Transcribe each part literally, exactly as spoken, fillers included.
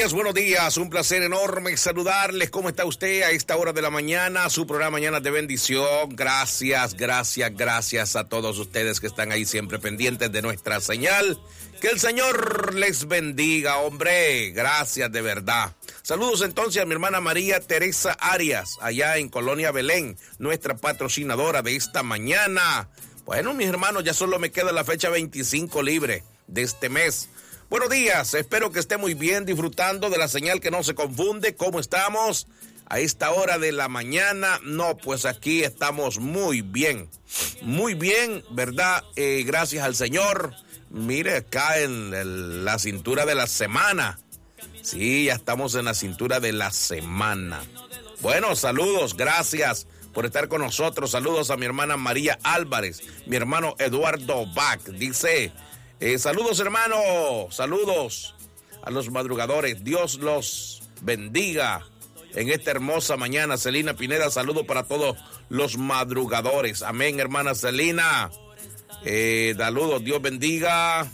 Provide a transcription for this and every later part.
días, buenos días. Un placer enorme saludarles. ¿Cómo está usted a esta hora de la mañana? Su programa Mañana de Bendición. Gracias, gracias, gracias a todos ustedes que están ahí siempre pendientes de nuestra señal. Que el Señor les bendiga, hombre. Gracias de verdad. Saludos entonces a mi hermana María Teresa Arias, allá en Colonia Belén, nuestra patrocinadora de esta mañana. Bueno, mis hermanos, ya solo me queda la fecha veinticinco libre de este mes. Buenos días, espero que esté muy bien disfrutando de la señal que no se confunde. ¿Cómo estamos a esta hora de la mañana? No, pues aquí estamos muy bien, muy bien, ¿verdad? Eh, gracias al Señor. Mire, acá en el, la cintura de la semana. Sí, ya estamos en la cintura de la semana. Bueno, saludos, gracias por estar con nosotros. Saludos a mi hermana María Álvarez, mi hermano Eduardo Bach. Dice... Eh, saludos, hermano, saludos a los madrugadores. Dios los bendiga en esta hermosa mañana. Celina Pineda, saludo para todos los madrugadores. Amén, hermana Celina. Eh, saludos, Dios bendiga.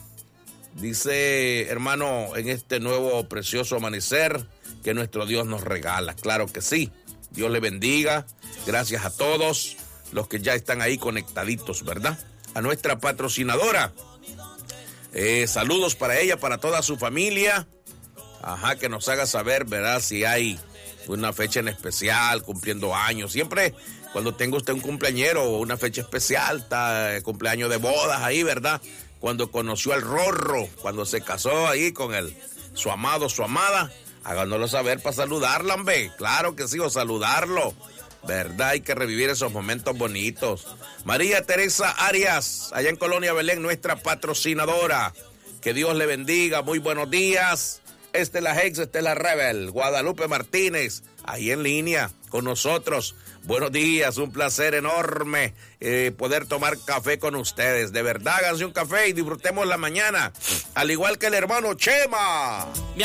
Dice, hermano, en este nuevo precioso amanecer que nuestro Dios nos regala. Claro que sí. Dios le bendiga. Gracias a todos los que ya están ahí conectaditos, ¿verdad? A nuestra patrocinadora. Eh, saludos para ella, para toda su familia. Ajá, que nos haga saber, ¿verdad? Si hay una fecha en especial, cumpliendo años. Siempre cuando tenga usted un cumpleañero o una fecha especial, está el cumpleaños de bodas ahí, ¿verdad? Cuando conoció al Rorro, cuando se casó ahí con el, su amado, su amada, háganoslo saber para saludarla, hombre. Claro que sí, o saludarlo. ¿Verdad? Hay que revivir esos momentos bonitos. María Teresa Arias, allá en Colonia Belén, nuestra patrocinadora. Que Dios le bendiga. Muy buenos días. Estela Hex, Estela Rebel, Guadalupe Martínez, ahí en línea con nosotros. Buenos días, un placer enorme eh, poder tomar café con ustedes. De verdad, háganse un café y disfrutemos la mañana. Al igual que el hermano Chema.